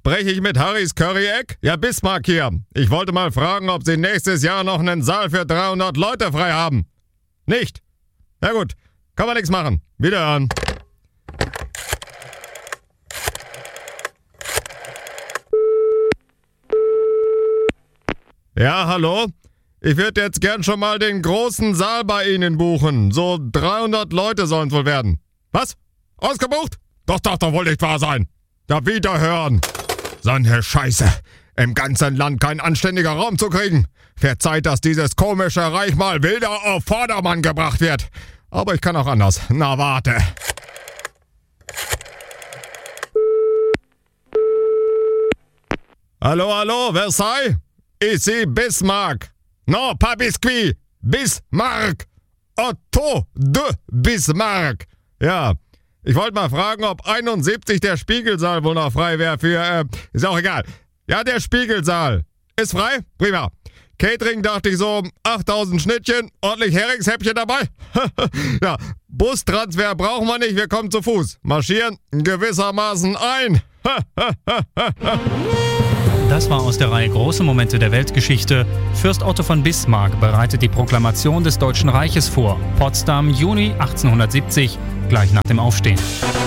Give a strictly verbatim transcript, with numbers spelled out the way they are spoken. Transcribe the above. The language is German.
Spreche ich mit Harrys Curry-Egg? Ja, Bismarck hier. Ich wollte mal fragen, ob Sie nächstes Jahr noch einen Saal für dreihundert Leute frei haben. Nicht? Na gut, kann man nichts machen. Wiederhören. Ja, hallo? Ich würde jetzt gern schon mal den großen Saal bei Ihnen buchen. So dreihundert Leute sollen es wohl werden. Was? Ausgebucht? Doch, doch, doch, wohl nicht wahr sein. Da wiederhören. So eine Scheiße. Im ganzen Land kein anständiger Raum zu kriegen. Wird Zeit, dass dieses komische Reich mal wieder auf Vordermann gebracht wird. Aber ich kann auch anders. Na, warte. Hallo, hallo, Versailles? Ici Bismarck. Non, pas Biscuit. Bismarck. Otto de Bismarck. Ja, ich wollte mal fragen, ob einundsiebzig der Spiegelsaal wohl noch frei wäre für, äh, ist auch egal. Ja, der Spiegelsaal. Ist frei? Prima. Catering dachte ich so, achttausend Schnittchen, ordentlich Heringshäppchen dabei. Ja, Bustransfer brauchen wir nicht, wir kommen zu Fuß. Marschieren gewissermaßen ein. Das war aus der Reihe Große Momente der Weltgeschichte. Fürst Otto von Bismarck bereitet die Proklamation des Deutschen Reiches vor. Potsdam, Juni achtzehnhundertsiebzig, gleich nach dem Aufstehen.